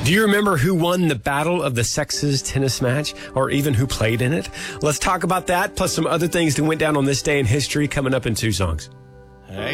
Do you remember who won the Battle of the Sexes tennis match, or even who played in it? Let's talk about that, plus some other things that went down on this day in history, coming up in 2 songs.